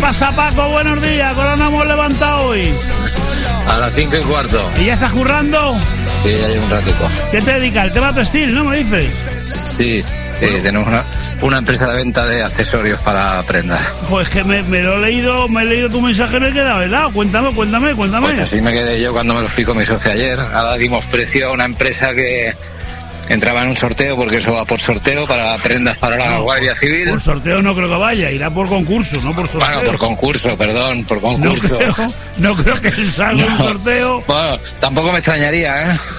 pasa, Paco? Buenos días. ¿Con nos hemos levantado hoy? A las 5:15. ¿Y ya estás currando? Sí, hay un ratico. ¿Qué te dedicas? ¿El tema textil, no me dices? Sí, tenemos una empresa de venta de accesorios para prendas. Pues que me lo he leído tu mensaje y me he quedado helado. Cuéntame. Pues así me quedé yo cuando me lo explicó mi socio ayer. Ahora dimos precio a una empresa que entraba en un sorteo, porque eso va por sorteo, para prendas para la Guardia Civil. Por sorteo no creo que vaya, irá por concurso, no por sorteo. Bueno, por concurso. No creo que salga un sorteo. Bueno, tampoco me extrañaría, ¿eh?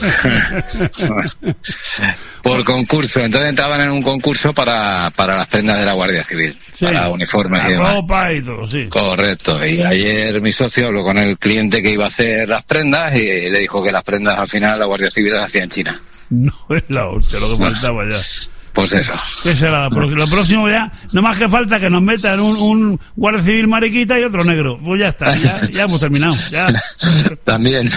Por concurso. Entonces entraban en un concurso para las prendas de la Guardia Civil, sí, para uniformes y demás. Ropa y todo, sí. Correcto. Y ayer mi socio habló con el cliente que iba a hacer las prendas y le dijo que las prendas al final la Guardia Civil las hacía en China. No es la hostia, lo que faltaba ya. Pues eso. ¿Qué será? Lo próximo ya, no más que falta que nos metan un guardia civil mariquita y otro negro. Pues ya está, ya hemos terminado. Ya. También.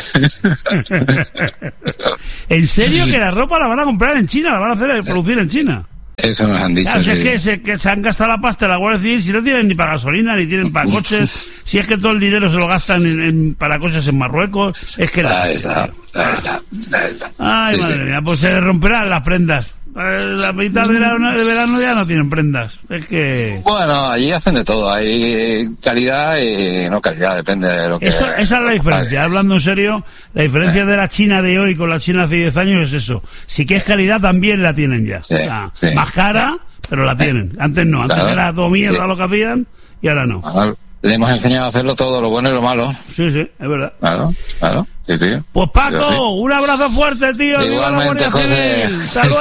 ¿En serio que la ropa la van a comprar en China? ¿La van a producir en China? Eso nos han dicho. Claro, sí. Si es que se han gastado la pasta de la Guardia Civil, si no tienen ni para gasolina, ni tienen para coches, si es que todo el dinero se lo gastan para coches en Marruecos, es que... Ahí está. Ay, sí, madre mía, pues se romperán las prendas. La mitad de verano ya no tienen prendas. Es que... Bueno, allí hacen de todo. Hay calidad y no calidad, depende de lo que... Esa es la diferencia. Hablando en serio, la diferencia de la China de hoy con la China hace 10 años es eso. Si que es calidad, también la tienen ya. Sí, sí. Más cara, pero la tienen. Antes no. Antes era todo mierda lo que hacían y ahora no. Bueno, le hemos enseñado a hacerlo todo, lo bueno y lo malo. Sí, es verdad. Claro. Sí, tío. Pues Paco, un abrazo fuerte, tío. Igualmente, José. Hasta luego.